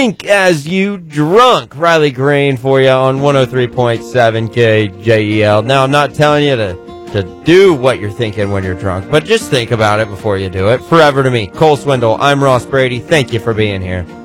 Think as you drunk. Riley Green for you on 103.7 KJEL. Now, I'm not telling you to do what you're thinking when you're drunk, but just think about it before you do it. Forever to me, Cole Swindle. I'm Ross Brady. Thank you for being here.